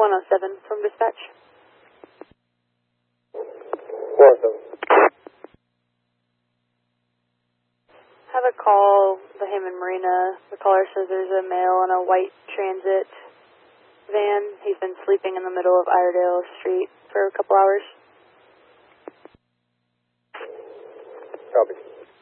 107 from dispatch. 107. Have a call, the Hammond Marina. The caller says there's a male in a white transit van. He's been sleeping in the middle of Iredale Street for a couple hours. Copy.